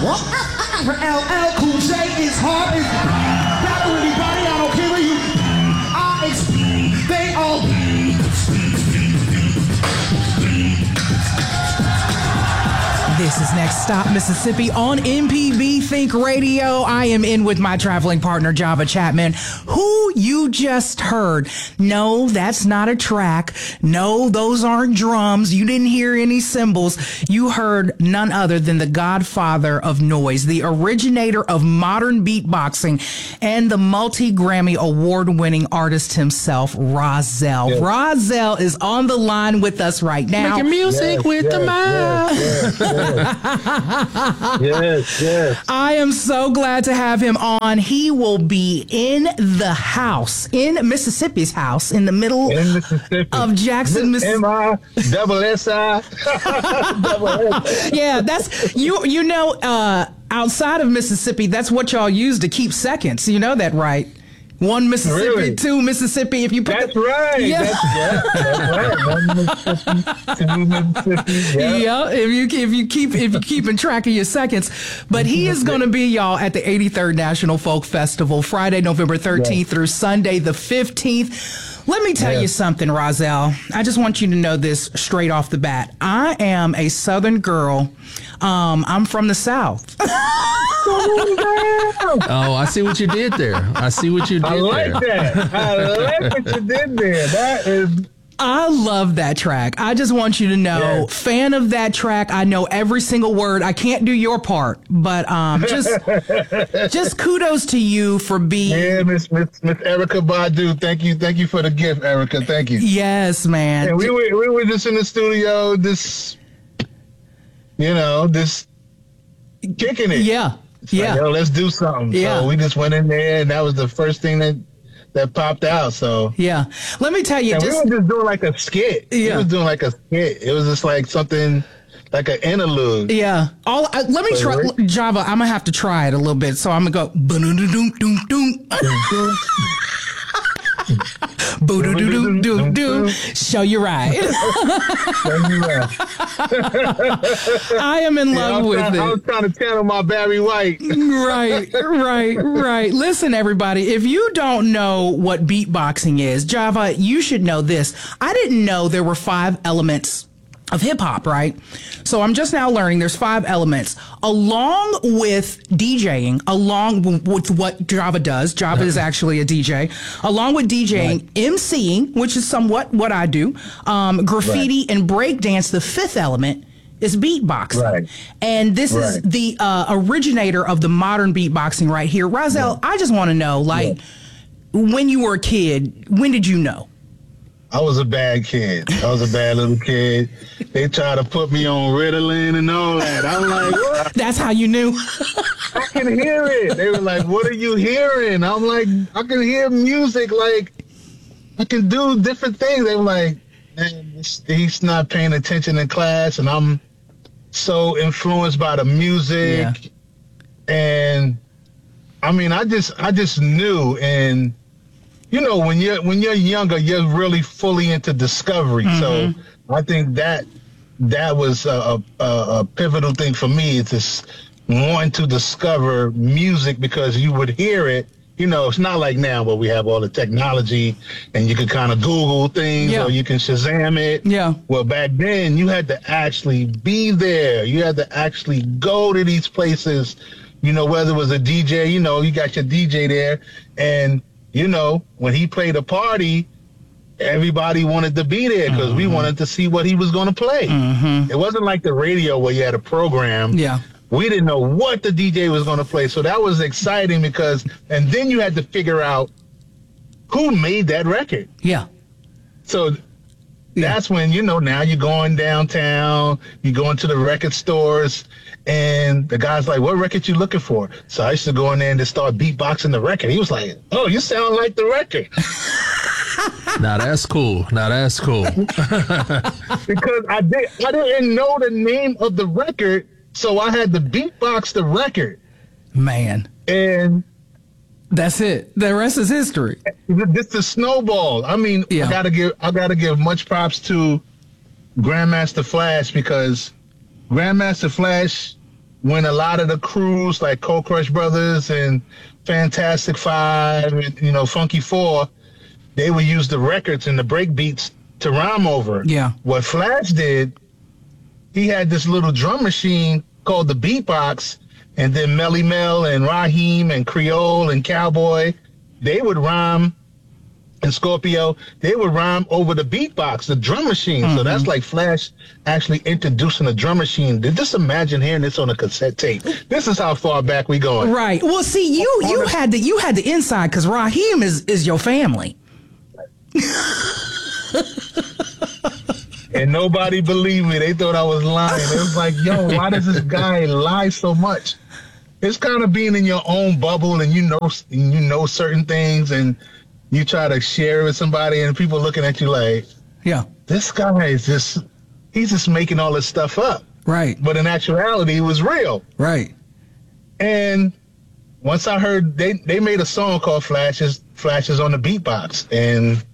LL Cool J is hard as battle anybody. I don't care where you they all. This is Next Stop Mississippi on MPB Think Radio. I am in with my traveling partner, Java Chapman, who you just heard. No, that's not a track. No, those aren't drums. You didn't hear any cymbals. You heard none other than the godfather of noise, the originator of modern beatboxing, and the multi-Grammy award-winning artist himself, Rozelle. Yes. Rozelle is on the line with us right now. Making music with the mouth. Yes. I am so glad to have him on. He will be in the house, in Mississippi's house, in the middle of Jackson, Mississippi. M-I-double-S-I. Yeah, that's, you know, outside of Mississippi, that's what y'all use to keep seconds. You know that, right? One Mississippi, Really? Two Mississippi. If you put That's right. Yeah. That's right. One Mississippi, two Mississippi. Yeah, if you keeping track of your seconds. But he is going to be, y'all, at the 83rd National Folk Festival, Friday, November 13th through Sunday, the 15th. Let me tell you something, Rozelle. I just want you to know this straight off the bat. I am a Southern girl. I'm from the South. Oh, I see what you did there. I like that. I like what you did there. That is. I love that track. I just want you to know, fan of that track. I know every single word. I can't do your part, but just kudos to you for being. Yeah, Miss Erica Badu. Thank you for the gift, Erica. Thank you. Yes, man. And we were just in the studio, just kicking it. Yeah. Like, yo, let's do something. Yeah. So we just went in there, and that was the first thing that popped out. So yeah, let me tell you, we were just doing like a skit. Yeah. We was doing like a skit. It was just like something like an interlude. Yeah. Let me try, Java. I'm gonna have to try it a little bit. So I'm gonna go. Show you right. I am in love with it. I was trying to channel my Barry White. Right. Listen, everybody, if you don't know what beatboxing is, Java, you should know this. I didn't know there were 5 elements of hip hop, right? So I'm just now learning there's 5 elements. Along with DJing, along with what Java does, Java is actually a DJ. Along with DJing, MCing, which is somewhat what I do, graffiti and breakdance, the 5th element is beatboxing. Right. And this is the originator of the modern beatboxing right here. Rozelle, I just want to know, when you were a kid, when did you know? I was a bad kid. I was a bad little kid. They tried to put me on Ritalin and all that. I'm like, what? That's how you knew? I can hear it. They were like, what are you hearing? I'm like, I can hear music. Like, I can do different things. They were like, man, he's not paying attention in class. And I'm so influenced by the music. Yeah. And I mean, I just knew. And when you're younger, you're really fully into discovery. So I think that was a pivotal thing for me. It's just wanting to discover music because you would hear it. It's not like now where we have all the technology and you can kind of Google things or you can Shazam it. Yeah. Well, back then you had to actually be there. You had to actually go to these places, whether it was a DJ, you got your DJ there. And, when he played a party, everybody wanted to be there because we wanted to see what he was going to play. It wasn't like the radio where you had a program. Yeah. We didn't know what the DJ was going to play. So that was exciting and then you had to figure out who made that record. Yeah. So that's when, now you're going downtown, you go into the record stores, and the guy's like, what record you looking for? So I used to go in there and just start beatboxing the record. He was like, oh, you sound like the record. Now that's cool. Because I didn't know the name of the record, so I had to beatbox the record. Man. And that's it. The rest is history. This is snowball. I mean, I gotta give much props to Grandmaster Flash because Grandmaster Flash when a lot of the crews like Cold Crush Brothers and Fantastic Five, and, you know, Funky Four, they would use the records and the break beats to rhyme over. Yeah. What Flash did, he had this little drum machine called the beatbox, and then Melly Mel and Raheem and Creole and Cowboy, they would rhyme, and Scorpio, they would rhyme over the beatbox, the drum machine. So that's like Flash actually introducing a drum machine. Just imagine hearing this on a cassette tape. This is how far back we going. Right. Well, see, you had the inside because Raheem is your family. And nobody believed me. They thought I was lying. It was like, yo, why does this guy lie so much? It's kind of being in your own bubble, and you know certain things, and you try to share it with somebody, and people looking at you like, Yeah. this guy is he's just making all this stuff up. Right. But in actuality, it was real. Right. And once I heard they made a song called Flashes on the Beatbox, and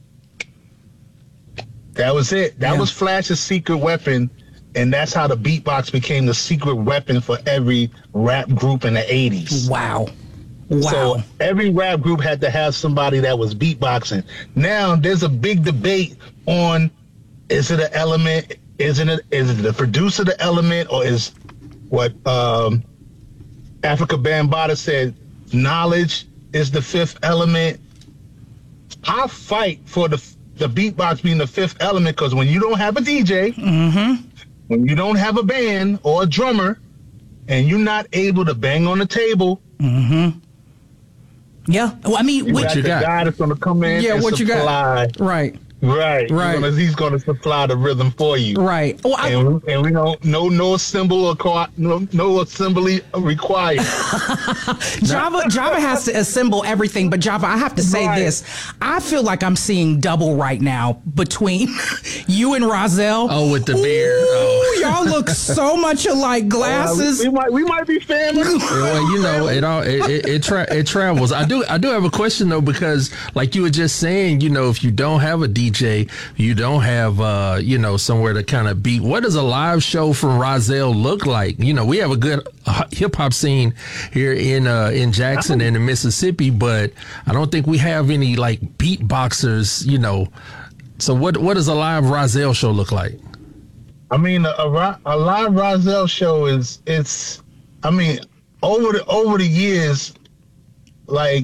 that was it. That was Flash's secret weapon, and that's how the beatbox became the secret weapon for every rap group in the 80s. Wow. So every rap group had to have somebody that was beatboxing. Now there's a big debate on, is it an element? Is it the producer the element, or is what Africa Bambaataa said, knowledge is the fifth element? I fight for the beatbox being the fifth element, because when you don't have a DJ, when you don't have a band or a drummer, and you're not able to bang on the table, Yeah. Well, I mean, what you got? The guy that's going to come in and what supply. You got? Right. He's going to supply the rhythm for you. Right. Well, and we don't no symbol or no assembly required. Java has to assemble everything, but Java, I have to say this. I feel like I'm seeing double right now between you and Rozelle. Oh, with the beard. Oh. Y'all look so much alike. Glasses. We might be family. Well, you know, it travels. I do have a question though, because like you were just saying, you know, if you don't have a DJ, you don't have somewhere to kind of beat. What does a live show from Rozelle look like? You know, we have a good hip hop scene here in Jackson and in Mississippi, but I don't think we have any like beatboxers. You know, so what does a live Rozelle show look like? I mean, a live Rozelle show it's. I mean, over the years, like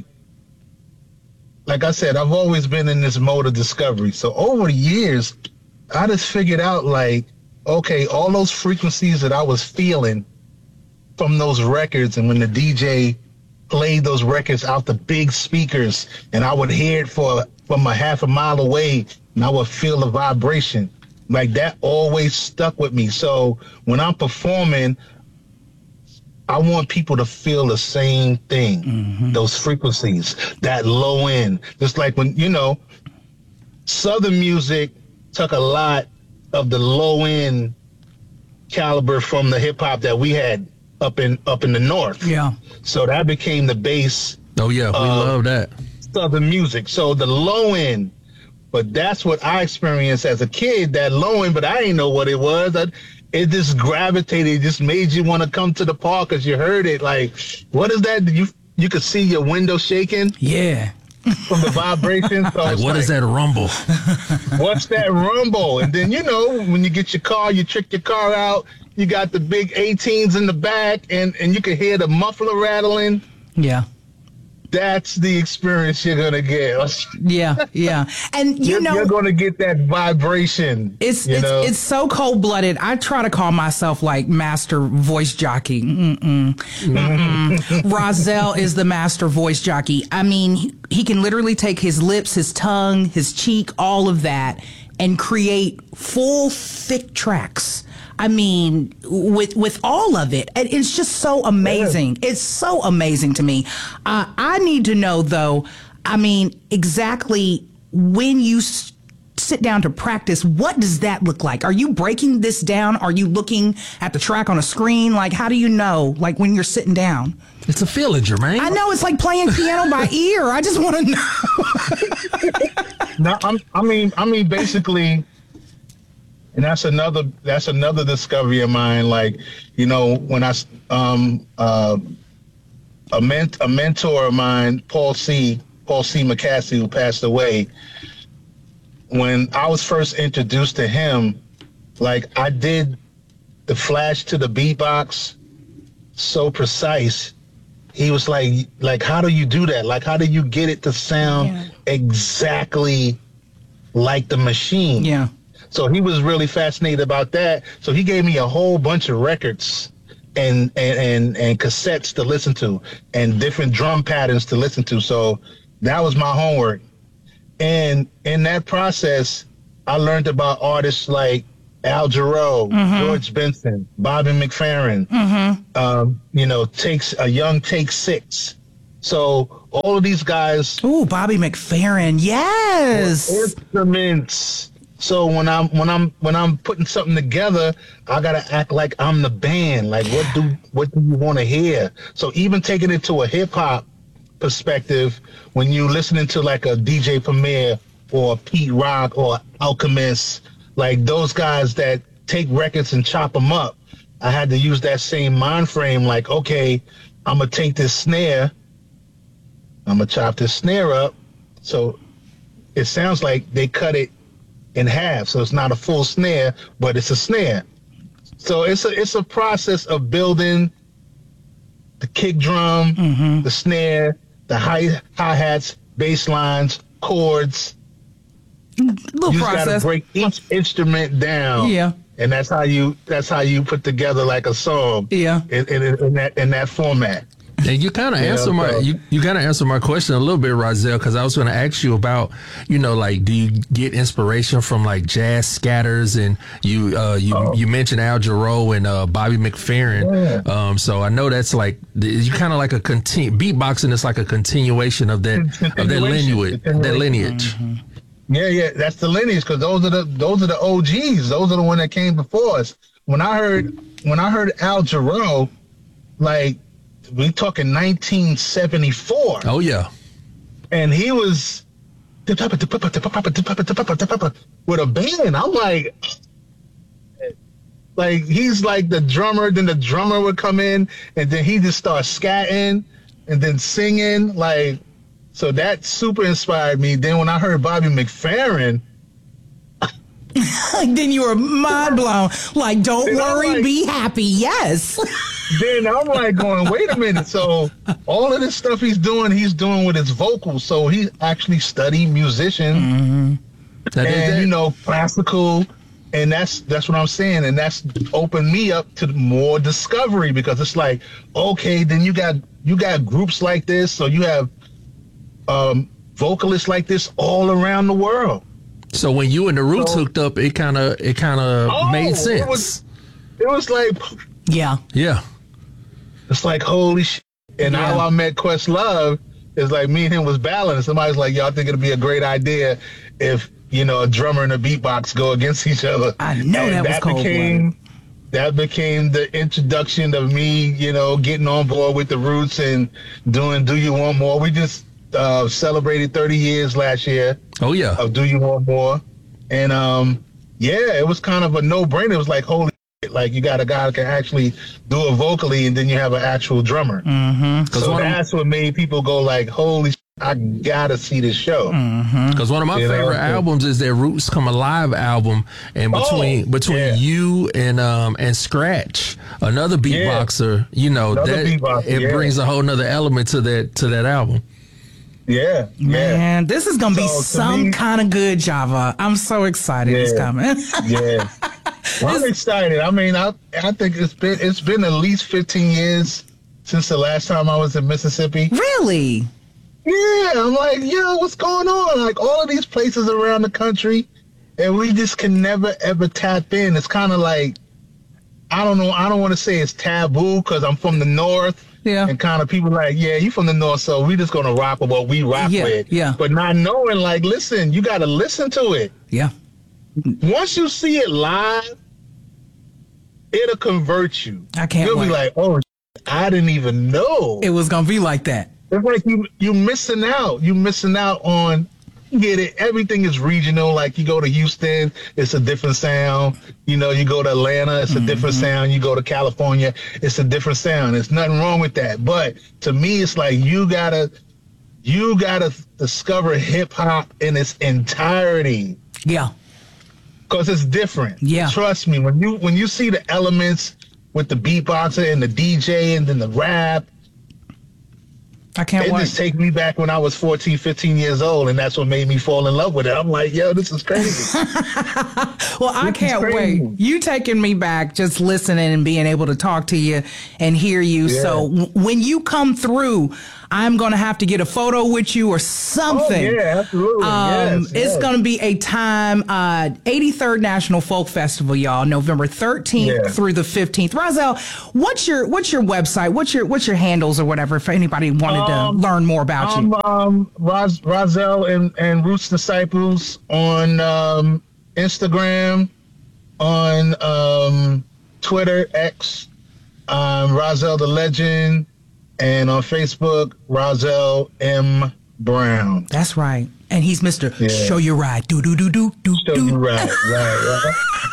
I said, I've always been in this mode of discovery. So over the years, I just figured out like, okay, all those frequencies that I was feeling from those records, and when the DJ played those records out the big speakers, and I would hear it from a half a mile away, and I would feel the vibration. Like that always stuck with me. So when I'm performing, I want people to feel the same thing, those frequencies, that low end. Just like when, you know, Southern music took a lot of the low end caliber from the hip hop that we had up in the North. Yeah. So that became the base. Oh yeah, we love that. Southern music. So the low end, but that's what I experienced as a kid, that low end, but I didn't know what it was. It just gravitated, it just made you want to come to the park because you heard it. Like, what is that? You could see your window shaking? Yeah. From the vibration. So like, what is that rumble? What's that rumble? And then, you know, when you get your car, you trick your car out, you got the big 18s in the back, and you can hear the muffler rattling. Yeah. That's the experience you're going to get. Yeah. And you're going to get that vibration. It's so cold-blooded. I try to call myself like master voice jockey. Rozelle is the master voice jockey. I mean, he can literally take his lips, his tongue, his cheek, all of that, and create full thick tracks. I mean, with all of it. And it's just so amazing. It's so amazing to me. I need to know, though, I mean, exactly when you sit down to practice, what does that look like? Are you breaking this down? Are you looking at the track on a screen? Like, how do you know, like, when you're sitting down? It's a feeling, Jermaine. I know, it's like playing piano by ear. I just want to know. No, I mean, basically, And that's another discovery of mine. Like, you know, when I a mentor of mine, Paul C. McCaskey, who passed away. When I was first introduced to him, like I did the flash to the beatbox so precise. He was like, how do you do that? Like, how do you get it to sound exactly like the machine? Yeah. So he was really fascinated about that. So he gave me a whole bunch of records and cassettes to listen to and different drum patterns to listen to. So that was my homework. And in that process, I learned about artists like Al Jarreau, George Benson, Bobby McFerrin, you know, Take Six. So all of these guys. Ooh, Bobby McFerrin, yes. Instruments. So when I'm putting something together, I gotta act like I'm the band. Like what do you want to hear? So even taking it to a hip hop perspective, when you listening to like a DJ Premier or a Pete Rock or Alchemist, like those guys that take records and chop them up, I had to use that same mind frame. Like, okay, I'm gonna take this snare, I'm gonna chop this snare up, so it sounds like they cut it in half, so it's not a full snare, but it's a snare. So it's a process of building the kick drum, the snare, the hi-hats, bass lines, chords. Little You process. gotta break each instrument down. Yeah. And that's how you put together like a song. Yeah. In that format. And you kind of answer you kind of answer my question a little bit, Rahzel, because I was going to ask you about, you know, like, do you get inspiration from like jazz scatters? And you mentioned Al Jarreau and Bobby McFerrin. Yeah. So I know that's like you kind of like a beatboxing is like a continuation of that lineage. Yeah, that's the lineage, because those are the OGs. Those are the one that came before us. When I heard Al Jarreau, like, we talking 1974. Oh yeah, and he was with a band. I'm like he's like the drummer. Then the drummer would come in, and then he just starts scatting and then singing. Like, so that super inspired me. Then when I heard Bobby McFerrin, then you were mind blown. Like, don't worry, like, be happy. Yes. Then I'm like going, wait a minute. So all of this stuff he's doing with his vocals. So he actually studied musician and, you know, classical. And that's what I'm saying. And that's opened me up to more discovery, because it's like, okay, then you got groups like this. So you have vocalists like this all around the world. So when you and the Roots hooked up, it kind of made sense. It was like, Yeah. it's like, holy shit. And how I met Questlove is like, me and him was battling. Somebody's like, yo, I think it'd be a great idea if, you know, a drummer and a beatbox go against each other. I know, and that was cold-blooded. That became the introduction of me, you know, getting on board with the Roots and doing Do You Want More. We just celebrated 30 years last year. Oh yeah. Of Do You Want More. And it was kind of a no-brainer. It was like, holy shit, like, you got a guy that can actually do it vocally, and then you have an actual drummer. So that's what made people go like, holy shit, I gotta see this show. Because one of my favorite albums is their Roots Come Alive album, and between you and Scratch, another beatboxer, you know, it brings a whole nother element to that album. Yeah. Man, this is gonna be some kind of good, Java. I'm so excited it's coming. Yeah. Well, I'm excited. I mean, I think it's been at least 15 years since the last time I was in Mississippi. Really? Yeah, I'm like, yo, what's going on? Like, all of these places around the country, and we just can never ever tap in. It's kind of like, I don't know. I don't want to say it's taboo because I'm from the North. Yeah. And kind of people like, yeah, you from the North, so we just gonna rock with what we rock with. Yeah. But not knowing, like, listen, you got to listen to it. Yeah. Once you see it live, it'll convert you. I can't You'll wait. be like, oh, I didn't even know It was gonna be like that. It's like you missing out. You missing out on get it. Everything is regional. Like you go to Houston, it's a different sound. You know, you go to Atlanta, it's a different sound. You go to California, it's a different sound. There's nothing wrong with that. But to me, it's like you gotta discover hip hop in its entirety. Yeah. Because it's different. Yeah. Trust me, when you see the elements with the beatboxer and the DJ and then the rap, I can't it wait. just take me back when I was 14, 15 years old, and that's what made me fall in love with it. I'm like, yo, this is crazy. Well, I can't wait. You taking me back just listening and being able to talk to you and hear you. Yeah. So when you come through, I'm going to have to get a photo with you or something. Oh, yeah, absolutely. It's going to be a time, 83rd National Folk Festival, y'all, November 13th through the 15th. Rozelle, what's your website? What's your handles or whatever if anybody wanted to learn more about you? Rozelle and Roots Disciples on Instagram, on Twitter, X, Rozelle the Legend, and on Facebook, Rozelle M. Brown. That's right. And he's Mr. Show You Ride. Do. Show You Ride. Right.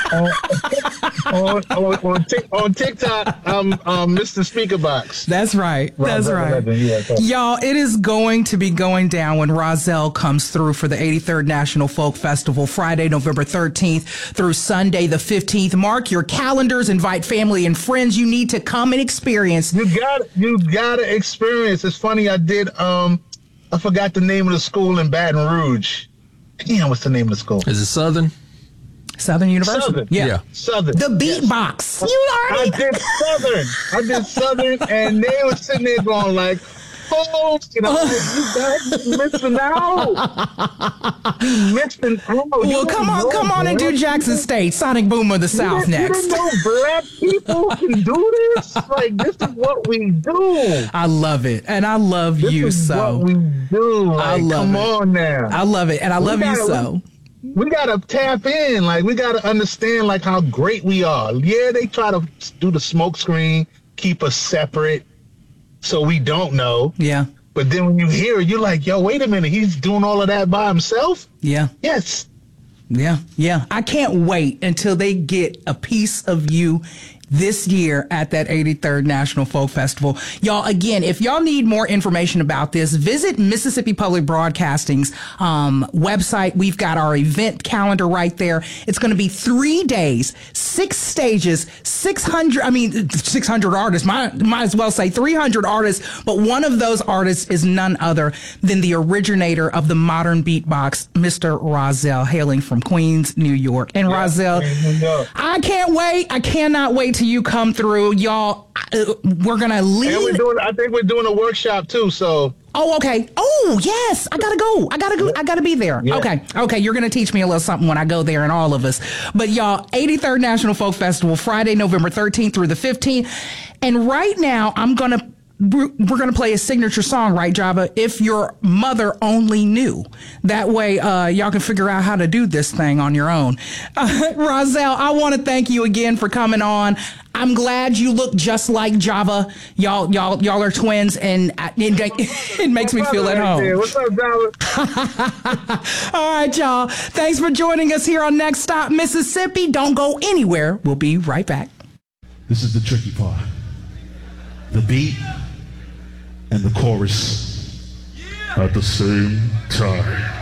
on TikTok, I'm Mr. Speakerbox. That's right. That's right. Y'all, it is going to be going down when Rozelle comes through for the 83rd National Folk Festival, Friday, November 13th through Sunday, the 15th. Mark your calendars, invite family and friends. You need to come and experience. You gotta experience. It's funny, I forgot the name of the school in Baton Rouge. Damn, what's the name of the school? Is it Southern? Southern University? Southern. Yeah. Southern. The Beatbox. I did Southern, and they were sitting there going like, oh, you guys missing out. You missing out. Well, come on and do Jackson State, Sonic Boom of the South next. You know black people can do this? Like, this is what we do. I love it. And I love you This is so. what we do. Like, I love come it. on now. I love it. And I love you so. We gotta tap in. Like, we gotta understand like how great we are. Yeah, they try to do the smoke screen, keep us separate, so we don't know. Yeah. But then when you hear it, you're like, yo, wait a minute, he's doing all of that by himself? Yeah. Yes. Yeah. I can't wait until they get a piece of you this year at that 83rd National Folk Festival. Y'all, again, if y'all need more information about this, visit Mississippi Public Broadcasting's website. We've got our event calendar right there. It's going to be 3 days, 6 stages, 600 artists. Might as well say 300 artists, but one of those artists is none other than the originator of the modern beatbox, Mr. Rozelle, hailing from Queens, New York. And Rozelle, I can't wait. I cannot wait till you come through, y'all. We're gonna lead. And I think we're doing a workshop too. So. Oh, okay. Oh, yes. I gotta go. I gotta be there. Yeah. Okay. You're gonna teach me a little something when I go there, and all of us. But y'all, 83rd National Folk Festival, Friday, November 13th through the 15th. And right now, we're going to play a signature song, right, Java? If Your Mother Only Knew. That way, y'all can figure out how to do this thing on your own. Rozelle, I want to thank you again for coming on. I'm glad you look just like Java. Y'all are twins, and it makes me feel at home. What's up, Java? All right, y'all. Thanks for joining us here on Next Stop Mississippi. Don't go anywhere. We'll be right back. This is the tricky part. The beat and the chorus at the same time.